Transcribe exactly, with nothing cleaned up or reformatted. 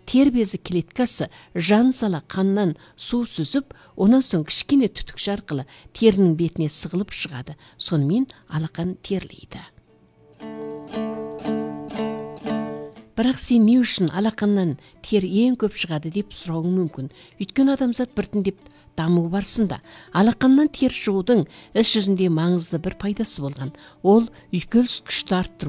тер безі клеткасы жан сала қаннан су сүзіп, онан соң кішкене түтікші арқылы терінің бетіне сығылып шығады. Сонымен алақан терлейді. Бірақ сен не үшін алақаннан тер ең көп шығады деп сұрауың мүмкін. Өйткені адамзат біртіндеп даму барысында алақаннан тер шығудың іс жүзінде маңызды бір пайдасы болған. Ол үйкеліс күшті арттыру